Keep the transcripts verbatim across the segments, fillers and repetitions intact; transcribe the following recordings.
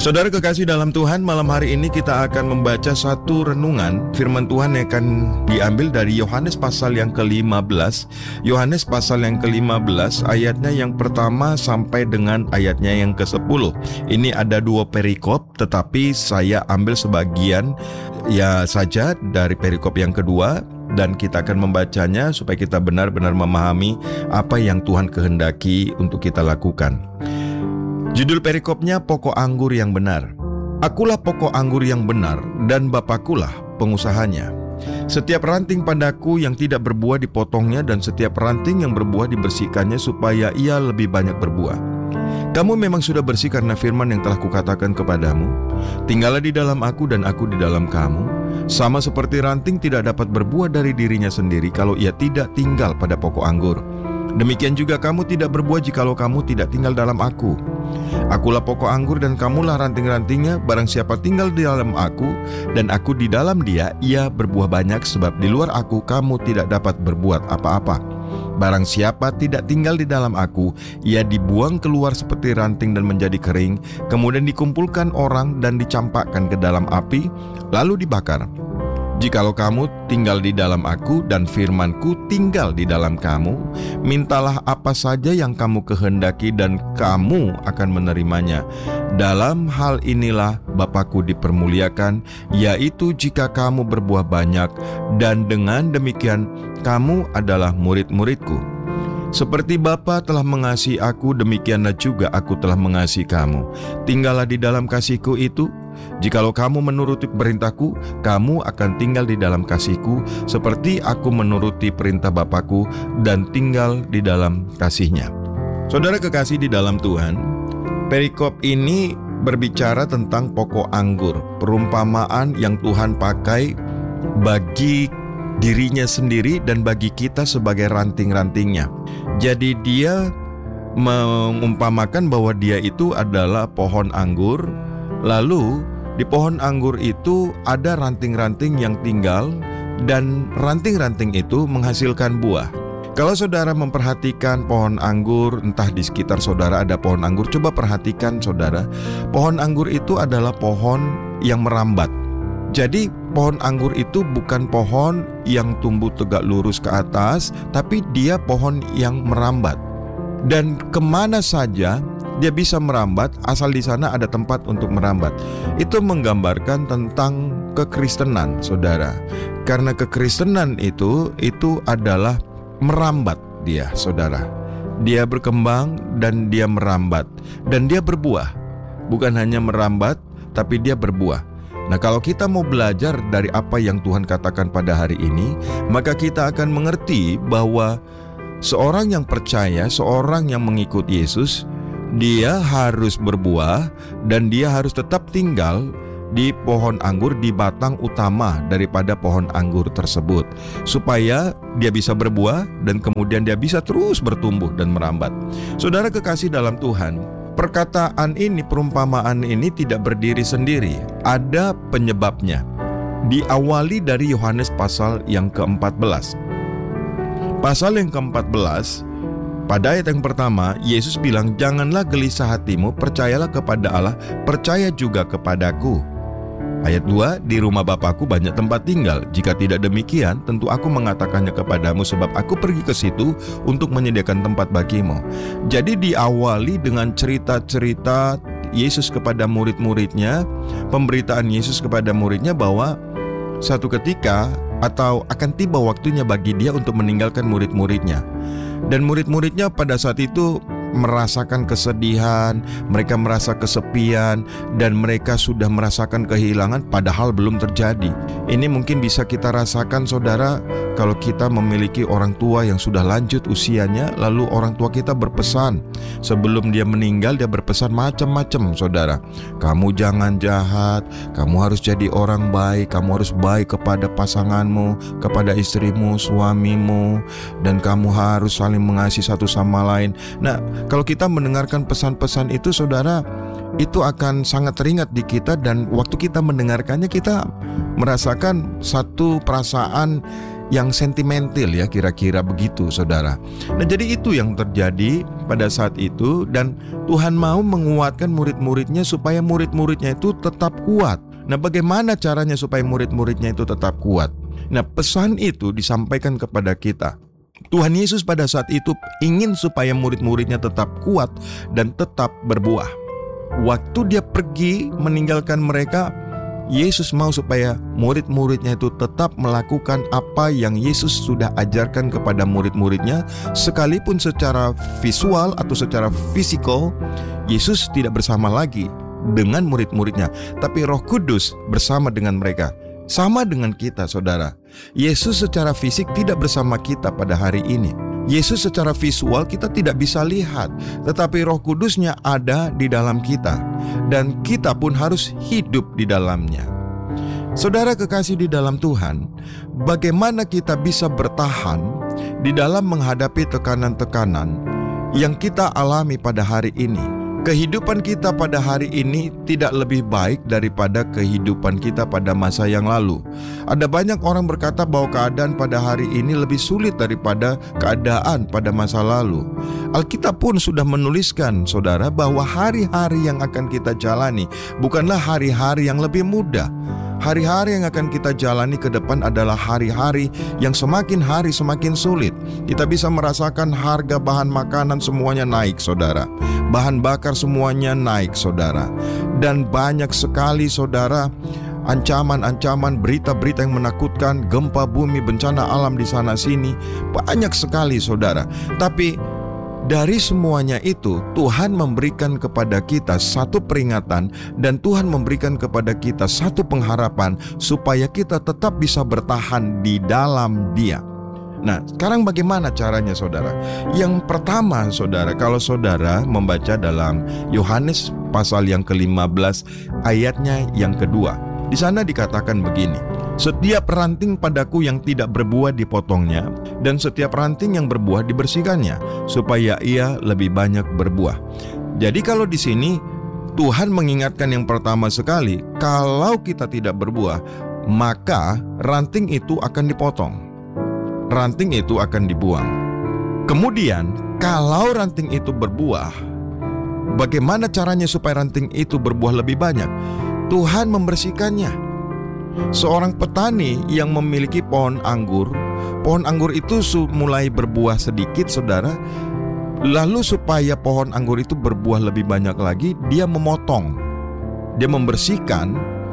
Saudara kekasih dalam Tuhan, malam hari ini kita akan membaca satu renungan firman Tuhan yang akan diambil dari Yohanes pasal yang kelima belas. Yohanes pasal yang kelima belas ayatnya yang pertama sampai dengan ayatnya yang kesepuluh. Ini ada dua perikop, tetapi saya ambil sebagian ya saja dari perikop yang kedua, dan kita akan membacanya supaya kita benar-benar memahami apa yang Tuhan kehendaki untuk kita lakukan. Judul perikopnya Pokok Anggur yang Benar. Akulah pokok anggur yang benar, dan Bapakulah pengusahanya. Setiap ranting padaku yang tidak berbuah dipotongnya, dan setiap ranting yang berbuah dibersihkannya supaya ia lebih banyak berbuah. Kamu memang sudah bersih karena firman yang telah kukatakan kepadamu. Tinggallah di dalam aku dan aku di dalam kamu. Sama seperti ranting tidak dapat berbuah dari dirinya sendiri kalau ia tidak tinggal pada pokok anggur. Demikian juga kamu tidak berbuah jikalau kamu tidak tinggal dalam aku. Akulah pokok anggur dan kamulah ranting-rantingnya. Barang siapa tinggal di dalam aku dan aku di dalam dia, ia berbuah banyak, sebab di luar aku kamu tidak dapat berbuat apa-apa. Barang siapa tidak tinggal di dalam aku, ia dibuang keluar seperti ranting dan menjadi kering, kemudian dikumpulkan orang dan dicampakkan ke dalam api, lalu dibakar. Jikalau kamu tinggal di dalam aku dan firmanku tinggal di dalam kamu, mintalah apa saja yang kamu kehendaki dan kamu akan menerimanya. Dalam hal inilah Bapakku dipermuliakan, yaitu jika kamu berbuah banyak, dan dengan demikian kamu adalah murid-muridku. Seperti Bapa telah mengasihi aku, demikianlah juga aku telah mengasihi kamu. Tinggallah di dalam kasihku itu. Jikalau kamu menuruti perintahku, kamu akan tinggal di dalam kasihku, seperti aku menuruti perintah Bapakku dan tinggal di dalam kasihnya. Saudara kekasih di dalam Tuhan, perikop ini berbicara tentang pokok anggur, perumpamaan yang Tuhan pakai bagi dirinya sendiri dan bagi kita sebagai ranting-rantingnya. Jadi dia mengumpamakan bahwa dia itu adalah pohon anggur. Lalu di pohon anggur itu ada ranting-ranting yang tinggal, dan ranting-ranting itu menghasilkan buah. Kalau saudara memperhatikan pohon anggur, entah di sekitar saudara ada pohon anggur, coba perhatikan saudara, pohon anggur itu adalah pohon yang merambat. Jadi pohon anggur itu bukan pohon yang tumbuh tegak lurus ke atas, tapi dia pohon yang merambat. Dan kemana saja dia bisa merambat, asal di sana ada tempat untuk merambat. Itu menggambarkan tentang kekristenan, saudara. Karena kekristenan itu itu adalah merambat dia, saudara. Dia berkembang dan dia merambat dan dia berbuah. Bukan hanya merambat, tapi dia berbuah. Nah, kalau kita mau belajar dari apa yang Tuhan katakan pada hari ini, maka kita akan mengerti bahwa seorang yang percaya, seorang yang mengikut Yesus, dia harus berbuah dan dia harus tetap tinggal di pohon anggur, di batang utama daripada pohon anggur tersebut, supaya dia bisa berbuah dan kemudian dia bisa terus bertumbuh dan merambat. Saudara kekasih dalam Tuhan, perkataan ini, perumpamaan ini tidak berdiri sendiri, ada penyebabnya. Diawali dari Yohanes pasal yang keempat belas. Pasal yang keempat belas, pada ayat yang pertama, Yesus bilang, "Janganlah gelisah hatimu, percayalah kepada Allah, percaya juga kepadaku." Ayat dua, "Di rumah Bapakku banyak tempat tinggal. Jika tidak demikian, tentu aku mengatakannya kepadamu, sebab aku pergi ke situ untuk menyediakan tempat bagimu." Jadi diawali dengan cerita-cerita Yesus kepada murid-muridnya, pemberitaan Yesus kepada muridnya bahwa satu ketika atau akan tiba waktunya bagi dia untuk meninggalkan murid-muridnya. Dan murid-muridnya pada saat itu merasakan kesedihan, mereka merasa kesepian, dan mereka sudah merasakan kehilangan padahal belum terjadi. Ini mungkin bisa kita rasakan, saudara, kalau kita memiliki orang tua yang sudah lanjut usianya, lalu orang tua kita berpesan. Sebelum dia meninggal, dia berpesan macam-macam, saudara. Kamu jangan jahat, kamu harus jadi orang baik, kamu harus baik kepada pasanganmu, kepada istrimu, suamimu, dan kamu harus saling mengasihi satu sama lain. Nah, kalau kita mendengarkan pesan-pesan itu, saudara, itu akan sangat teringat di kita, dan waktu kita mendengarkannya kita merasakan satu perasaan yang sentimental ya, kira-kira begitu saudara. Nah jadi itu yang terjadi pada saat itu, dan Tuhan mau menguatkan murid-muridnya supaya murid-muridnya itu tetap kuat. Nah bagaimana caranya supaya murid-muridnya itu tetap kuat? Nah pesan itu disampaikan kepada kita. Tuhan Yesus pada saat itu ingin supaya murid-muridnya tetap kuat dan tetap berbuah. Waktu dia pergi meninggalkan mereka, Yesus mau supaya murid-muridnya itu tetap melakukan apa yang Yesus sudah ajarkan kepada murid-muridnya. Sekalipun secara visual atau secara fisikal Yesus tidak bersama lagi dengan murid-muridnya, tapi Roh Kudus bersama dengan mereka. Sama dengan kita saudara, Yesus secara fisik tidak bersama kita pada hari ini. Yesus secara visual kita tidak bisa lihat, tetapi Roh Kudusnya ada di dalam kita, dan kita pun harus hidup di dalamnya. Saudara kekasih di dalam Tuhan, bagaimana kita bisa bertahan di dalam menghadapi tekanan-tekanan yang kita alami pada hari ini? Kehidupan kita pada hari ini tidak lebih baik daripada kehidupan kita pada masa yang lalu. Ada banyak orang berkata bahwa keadaan pada hari ini lebih sulit daripada keadaan pada masa lalu. Alkitab pun sudah menuliskan saudara bahwa hari-hari yang akan kita jalani bukanlah hari-hari yang lebih mudah. Hari-hari yang akan kita jalani ke depan adalah hari-hari yang semakin hari semakin sulit. Kita bisa merasakan harga bahan makanan semuanya naik saudara. Bahan bakar semuanya naik saudara. Dan banyak sekali saudara ancaman-ancaman, berita-berita yang menakutkan, gempa bumi, bencana alam di sana sini. Banyak sekali saudara. Tapi dari semuanya itu Tuhan memberikan kepada kita satu peringatan, dan Tuhan memberikan kepada kita satu pengharapan supaya kita tetap bisa bertahan di dalam Dia. Nah sekarang bagaimana caranya saudara? Yang pertama saudara, kalau saudara membaca dalam Yohanes pasal yang kelima belas ayatnya yang kedua, di sana dikatakan begini: setiap ranting padaku yang tidak berbuah dipotongnya, dan setiap ranting yang berbuah dibersihkannya, supaya ia lebih banyak berbuah. Jadi kalau di sini Tuhan mengingatkan yang pertama sekali, kalau kita tidak berbuah, maka ranting itu akan dipotong. Ranting itu akan dibuang. Kemudian kalau ranting itu berbuah, bagaimana caranya supaya ranting itu berbuah lebih banyak? Tuhan membersihkannya. Seorang petani yang memiliki pohon anggur, pohon anggur itu mulai berbuah sedikit saudara. Lalu supaya pohon anggur itu berbuah lebih banyak lagi, dia memotong, dia membersihkan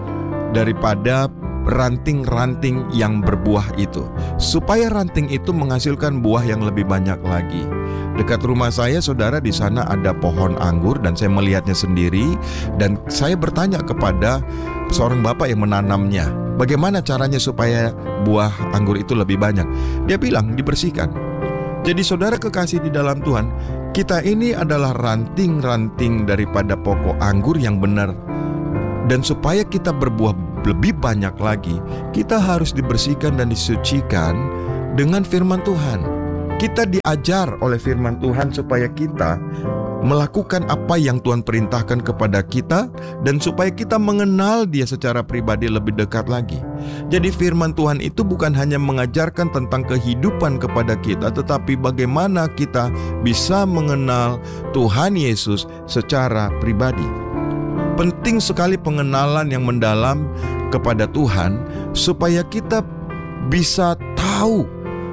daripada ranting-ranting yang berbuah itu, supaya ranting itu menghasilkan buah yang lebih banyak lagi. Dekat rumah saya saudara, di sana ada pohon anggur dan saya melihatnya sendiri, dan saya bertanya kepada seorang bapak yang menanamnya, bagaimana caranya supaya buah anggur itu lebih banyak? Dia bilang dibersihkan. Jadi saudara kekasih di dalam Tuhan, kita ini adalah ranting-ranting daripada pokok anggur yang benar. Dan supaya kita berbuah lebih banyak lagi, kita harus dibersihkan dan disucikan dengan firman Tuhan. Kita diajar oleh firman Tuhan supaya kita melakukan apa yang Tuhan perintahkan kepada kita, dan supaya kita mengenal Dia secara pribadi lebih dekat lagi. Jadi firman Tuhan itu bukan hanya mengajarkan tentang kehidupan kepada kita, tetapi bagaimana kita bisa mengenal Tuhan Yesus secara pribadi. Penting sekali pengenalan yang mendalam kepada Tuhan, supaya kita bisa tahu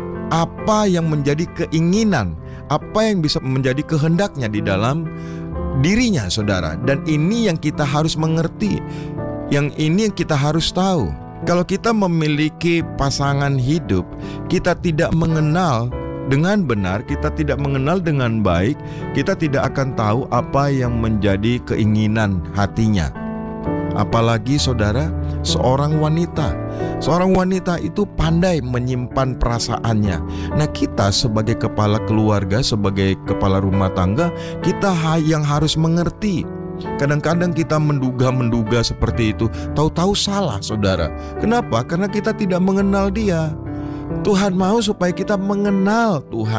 apa yang menjadi keinginan, apa yang bisa menjadi kehendaknya di dalam dirinya saudara. Dan ini yang kita harus mengerti, yang ini yang kita harus tahu. Kalau kita memiliki pasangan hidup, kita tidak mengenal dengan benar, kita tidak mengenal dengan baik, kita tidak akan tahu apa yang menjadi keinginan hatinya. Apalagi saudara, seorang wanita. Seorang wanita itu pandai menyimpan perasaannya. Nah kita sebagai kepala keluarga, sebagai kepala rumah tangga, kita yang harus mengerti. Kadang-kadang kita menduga-menduga seperti itu, tahu-tahu salah saudara. Kenapa? Karena kita tidak mengenal Dia. Tuhan mau supaya kita mengenal Tuhan.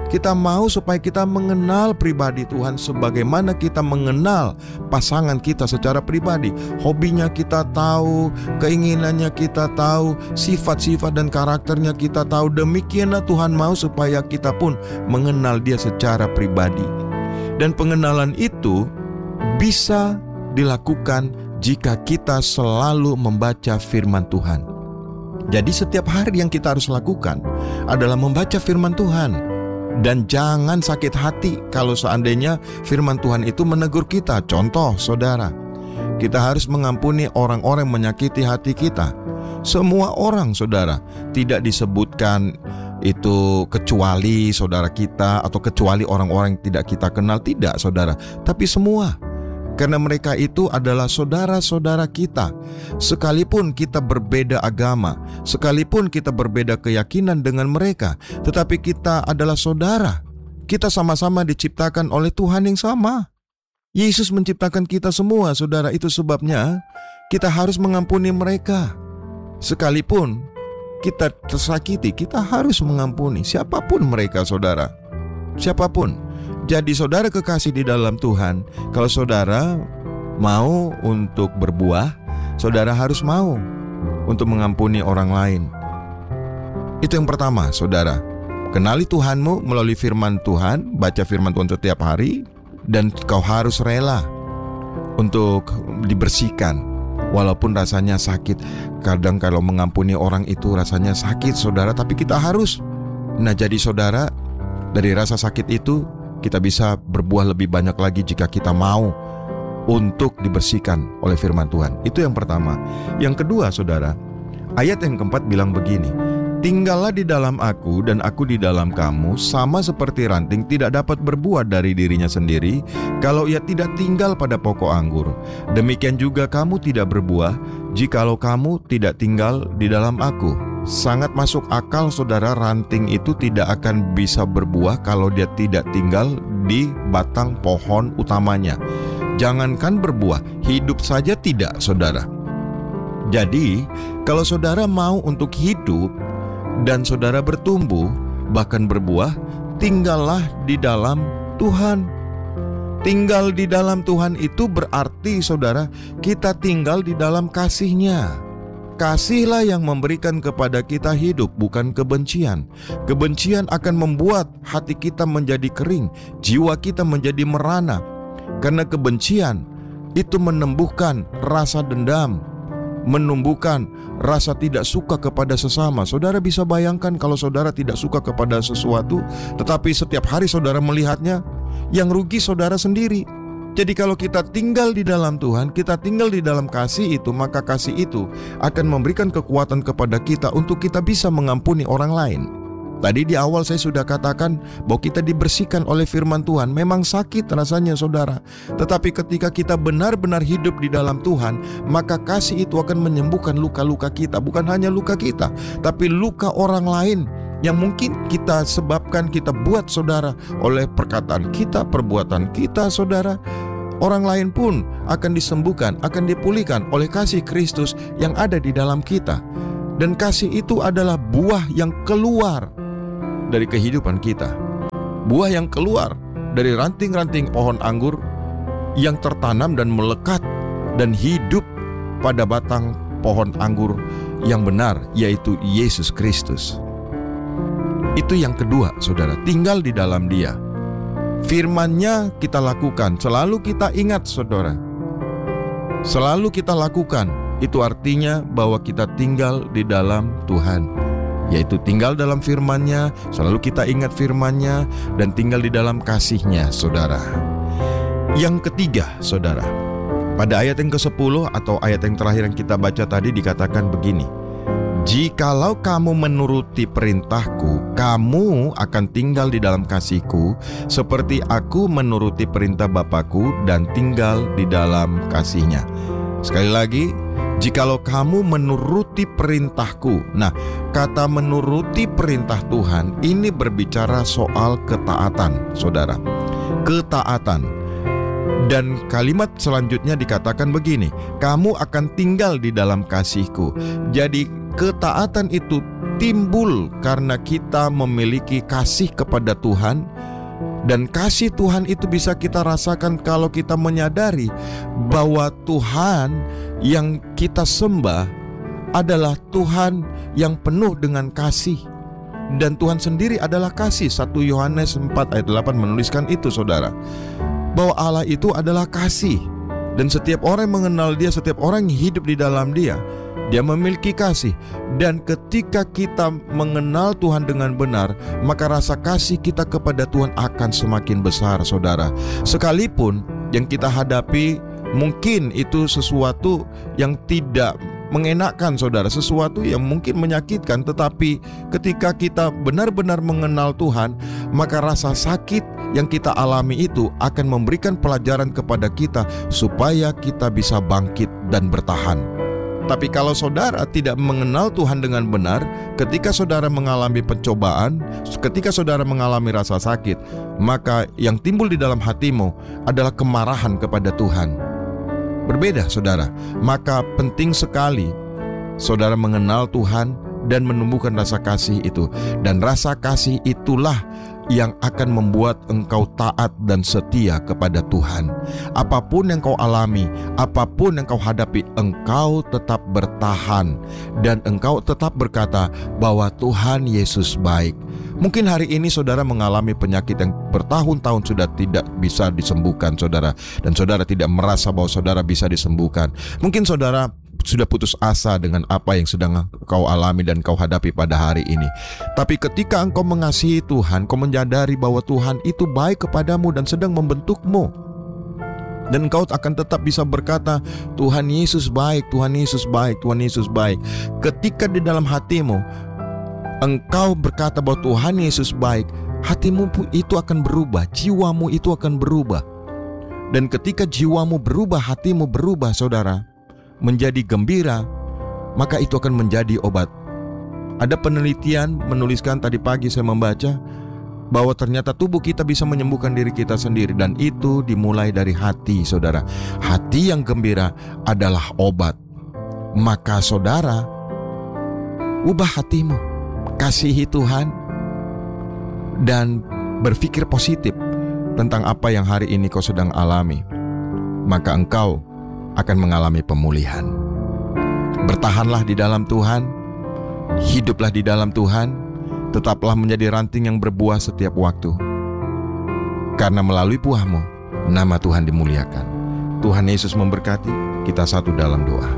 Kita mau supaya kita mengenal pribadi Tuhan sebagaimana kita mengenal pasangan kita secara pribadi. Hobinya kita tahu, keinginannya kita tahu, sifat-sifat dan karakternya kita tahu. Demikianlah Tuhan mau supaya kita pun mengenal Dia secara pribadi. Dan pengenalan itu bisa dilakukan jika kita selalu membaca firman Tuhan. Jadi setiap hari yang kita harus lakukan adalah membaca firman Tuhan. Dan jangan sakit hati kalau seandainya firman Tuhan itu menegur kita. Contoh, saudara, kita harus mengampuni orang-orang yang menyakiti hati kita. Semua orang, saudara, tidak disebutkan itu kecuali saudara kita atau kecuali orang-orang yang tidak kita kenal. Tidak, saudara, tapi semua. Karena mereka itu adalah saudara-saudara kita. Sekalipun kita berbeda agama, sekalipun kita berbeda keyakinan dengan mereka, tetapi kita adalah saudara. Kita sama-sama diciptakan oleh Tuhan yang sama. Yesus menciptakan kita semua, saudara. Itu sebabnya kita harus mengampuni mereka. Sekalipun kita tersakiti, kita harus mengampuni siapapun mereka, saudara. Siapapun. Jadi saudara kekasih di dalam Tuhan, kalau saudara mau untuk berbuah, saudara harus mau untuk mengampuni orang lain. Itu yang pertama, saudara. Kenali Tuhanmu melalui firman Tuhan, baca firman Tuhan setiap hari, dan kau harus rela untuk dibersihkan. Walaupun rasanya sakit. Kadang kalau mengampuni orang itu rasanya sakit, saudara, tapi kita harus. Nah, jadi saudara, dari rasa sakit itu kita bisa berbuah lebih banyak lagi jika kita mau untuk dibersihkan oleh firman Tuhan. Itu yang pertama. Yang kedua, saudara, ayat yang keempat bilang begini, tinggallah di dalam aku dan aku di dalam kamu, sama seperti ranting tidak dapat berbuah dari dirinya sendiri kalau ia tidak tinggal pada pokok anggur. Demikian juga kamu tidak berbuah jikalau kamu tidak tinggal di dalam aku. Sangat masuk akal, saudara, ranting itu tidak akan bisa berbuah kalau dia tidak tinggal di batang pohon utamanya. Jangankan berbuah, hidup saja tidak, saudara. Jadi, kalau saudara mau untuk hidup dan saudara bertumbuh, bahkan berbuah, tinggallah di dalam Tuhan. Tinggal di dalam Tuhan itu berarti, saudara, kita tinggal di dalam kasih-Nya. Kasihlah yang memberikan kepada kita hidup, bukan kebencian. Kebencian akan membuat hati kita menjadi kering, jiwa kita menjadi merana. Karena kebencian itu menumbuhkan rasa dendam, menumbuhkan rasa tidak suka kepada sesama. Saudara bisa bayangkan kalau saudara tidak suka kepada sesuatu, tetapi setiap hari saudara melihatnya, yang rugi saudara sendiri. Jadi kalau kita tinggal di dalam Tuhan, kita tinggal di dalam kasih itu, maka kasih itu akan memberikan kekuatan kepada kita untuk kita bisa mengampuni orang lain. Tadi di awal saya sudah katakan bahwa kita dibersihkan oleh firman Tuhan. Memang sakit rasanya, saudara. Tetapi ketika kita benar-benar hidup di dalam Tuhan, maka kasih itu akan menyembuhkan luka-luka kita. Bukan hanya luka kita, tapi luka orang lain yang mungkin kita sebabkan, kita buat, saudara, oleh perkataan kita, perbuatan kita, saudara. Orang lain pun akan disembuhkan, akan dipulihkan oleh kasih Kristus yang ada di dalam kita. Dan kasih itu adalah buah yang keluar dari kehidupan kita. Buah yang keluar dari ranting-ranting pohon anggur yang tertanam dan melekat dan hidup pada batang pohon anggur yang benar, yaitu Yesus Kristus. Itu yang kedua, saudara, tinggal di dalam Dia. Firman-Nya kita lakukan, selalu kita ingat, saudara. Selalu kita lakukan, itu artinya bahwa kita tinggal di dalam Tuhan, yaitu tinggal dalam firman-Nya, selalu kita ingat firman-Nya, dan tinggal di dalam kasih-Nya, saudara. Yang ketiga, saudara, pada ayat yang kesepuluh atau ayat yang terakhir yang kita baca tadi dikatakan begini, jikalau kamu menuruti perintahku, kamu akan tinggal di dalam kasihku, seperti aku menuruti perintah Bapakku dan tinggal di dalam kasih-Nya. Sekali lagi, jikalau kamu menuruti perintahku. Nah, kata menuruti perintah Tuhan ini berbicara soal ketaatan, saudara. Ketaatan. Dan kalimat selanjutnya dikatakan begini, kamu akan tinggal di dalam kasihku. Jadi ketaatan itu timbul karena kita memiliki kasih kepada Tuhan. Dan kasih Tuhan itu bisa kita rasakan kalau kita menyadari bahwa Tuhan yang kita sembah adalah Tuhan yang penuh dengan kasih. Dan Tuhan sendiri adalah kasih. satu Yohanes empat ayat delapan menuliskan itu, saudara, bahwa Allah itu adalah kasih. Dan setiap orang yang mengenal Dia, setiap orang yang hidup di dalam Dia, Dia memiliki kasih. Dan ketika kita mengenal Tuhan dengan benar, maka rasa kasih kita kepada Tuhan akan semakin besar, saudara. Sekalipun yang kita hadapi mungkin itu sesuatu yang tidak mengenakkan, saudara, sesuatu yang mungkin menyakitkan, tetapi ketika kita benar-benar mengenal Tuhan, maka rasa sakit yang kita alami itu akan memberikan pelajaran kepada kita supaya kita bisa bangkit dan bertahan. Tapi kalau saudara tidak mengenal Tuhan dengan benar, ketika saudara mengalami pencobaan, ketika saudara mengalami rasa sakit, maka yang timbul di dalam hatimu adalah kemarahan kepada Tuhan. Berbeda, saudara. Maka penting sekali saudara mengenal Tuhan dan menumbuhkan rasa kasih itu. Dan rasa kasih itulah yang akan membuat engkau taat dan setia kepada Tuhan. Apapun yang kau alami, apapun yang kau hadapi, engkau tetap bertahan dan engkau tetap berkata bahwa Tuhan Yesus baik. Mungkin hari ini saudara mengalami penyakit yang bertahun-tahun sudah tidak bisa disembuhkan, saudara, dan saudara tidak merasa bahwa saudara bisa disembuhkan. Mungkin saudara sudah putus asa dengan apa yang sedang kau alami dan kau hadapi pada hari ini. Tapi ketika engkau mengasihi Tuhan, kau menyadari bahwa Tuhan itu baik kepadamu dan sedang membentukmu, dan engkau akan tetap bisa berkata, Tuhan Yesus baik, Tuhan Yesus baik, Tuhan Yesus baik. Ketika di dalam hatimu engkau berkata bahwa Tuhan Yesus baik, hatimu itu akan berubah, jiwamu itu akan berubah. Dan ketika jiwamu berubah, hatimu berubah, saudara, menjadi gembira, maka itu akan menjadi obat. Ada penelitian menuliskan, tadi pagi saya membaca, bahwa ternyata tubuh kita bisa menyembuhkan diri kita sendiri. Dan itu dimulai dari hati, saudara. Hati yang gembira adalah obat. Maka saudara, ubah hatimu, kasihi Tuhan, dan berpikir positif tentang apa yang hari ini kau sedang alami. Maka engkau akan mengalami pemulihan. Bertahanlah di dalam Tuhan, hiduplah di dalam Tuhan, tetaplah menjadi ranting yang berbuah setiap waktu. Karena melalui buahmu, nama Tuhan dimuliakan. Tuhan Yesus memberkati. Kita satu dalam doa.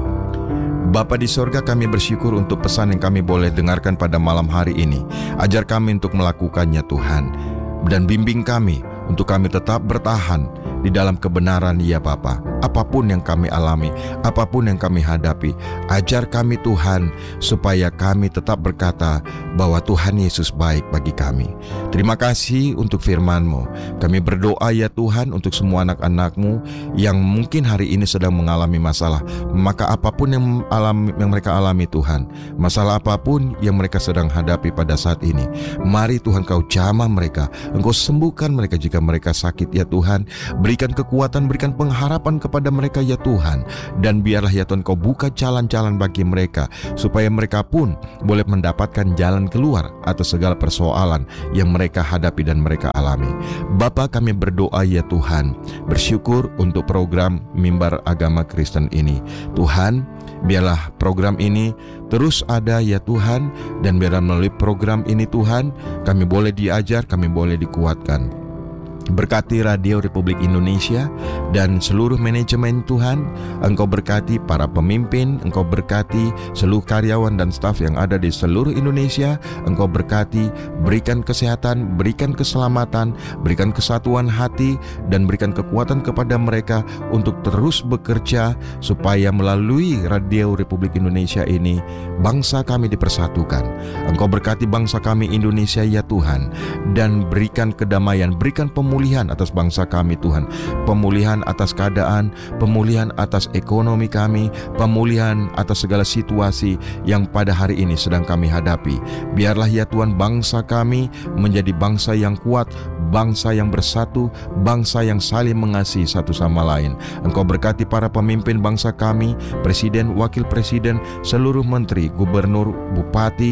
Bapa di sorga, kami bersyukur untuk pesan yang kami boleh dengarkan pada malam hari ini. Ajar kami untuk melakukannya, Tuhan, dan bimbing kami untuk kami tetap bertahan di dalam kebenaran, ya Bapa. Apapun yang kami alami, apapun yang kami hadapi, ajar kami Tuhan, supaya kami tetap berkata bahwa Tuhan Yesus baik bagi kami. Terima kasih untuk firman-Mu. Kami berdoa, ya Tuhan, untuk semua anak-anak-Mu yang mungkin hari ini sedang mengalami masalah. Maka apapun yang, alami, yang mereka alami, Tuhan, masalah apapun yang mereka sedang hadapi pada saat ini, mari Tuhan Kau jamah mereka, Engkau sembuhkan mereka jika mereka sakit, ya Tuhan. Berikan kekuatan, berikan pengharapan kepada mereka, ya Tuhan. Dan biarlah, ya Tuhan, Kau buka jalan-jalan bagi mereka, supaya mereka pun boleh mendapatkan jalan keluar atas segala persoalan yang mereka hadapi dan mereka alami. Bapa, kami berdoa, ya Tuhan, bersyukur untuk program Mimbar Agama Kristen ini. Tuhan, biarlah program ini terus ada, ya Tuhan, dan biarlah melalui program ini, Tuhan, kami boleh diajar, kami boleh dikuatkan. Berkati Radio Republik Indonesia dan seluruh manajemen, Tuhan. Engkau berkati para pemimpin, Engkau berkati seluruh karyawan dan staf yang ada di seluruh Indonesia. Engkau berkati, berikan kesehatan, berikan keselamatan, berikan kesatuan hati, dan berikan kekuatan kepada mereka untuk terus bekerja, supaya melalui Radio Republik Indonesia ini bangsa kami dipersatukan. Engkau berkati bangsa kami Indonesia, ya Tuhan, dan berikan kedamaian, berikan pemulihan Pemulihan atas bangsa kami, Tuhan. Pemulihan atas keadaan, pemulihan atas ekonomi kami, pemulihan atas segala situasi yang pada hari ini sedang kami hadapi. Biarlah, ya Tuhan, bangsa kami menjadi bangsa yang kuat, bangsa yang bersatu, bangsa yang saling mengasihi satu sama lain. Engkau berkati para pemimpin bangsa kami, presiden, wakil presiden, seluruh menteri, gubernur, bupati,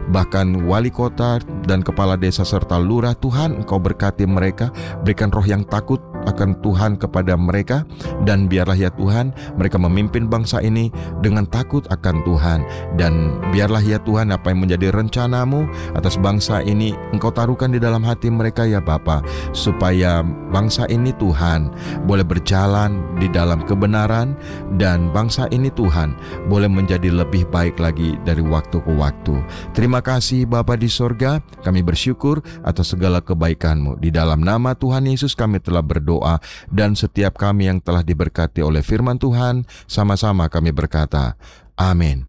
bahkan wali kota dan kepala desa serta lurah. Tuhan, Engkau berkati mereka, berikan roh yang takut akan Tuhan kepada mereka, dan biarlah ya Tuhan, mereka memimpin bangsa ini dengan takut akan Tuhan. Dan biarlah ya Tuhan, apa yang menjadi rencana-Mu atas bangsa ini Engkau taruhkan di dalam hati mereka ya Bapa, supaya bangsa ini Tuhan boleh berjalan di dalam kebenaran, dan bangsa ini Tuhan boleh menjadi lebih baik lagi dari waktu ke waktu. Terima kasih Bapa di sorga, kami bersyukur atas segala kebaikan-Mu. Di dalam nama Tuhan Yesus kami telah berdoa, dan setiap kami yang telah diberkati oleh firman Tuhan, sama-sama kami berkata, amin.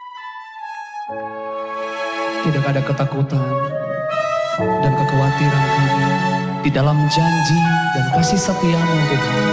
Tidak ada ketakutan dan kekhawatiran kami di dalam janji dan kasih setia-Mu Tuhan.